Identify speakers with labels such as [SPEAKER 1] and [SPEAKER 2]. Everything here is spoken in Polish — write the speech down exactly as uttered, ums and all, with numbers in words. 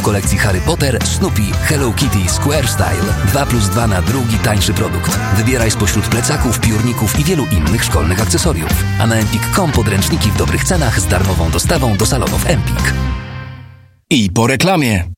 [SPEAKER 1] kolekcji Harry Potter, Snoopy, Hello Kitty, Square Style. dwa plus dwa na drugi tańszy produkt. Wybieraj spośród plecaków, piórników i wielu innych szkolnych akcesoriów. A na empik kropka com podręczniki w dobrych cenach z darmową dostawą do salonów Empik.
[SPEAKER 2] I po reklamie.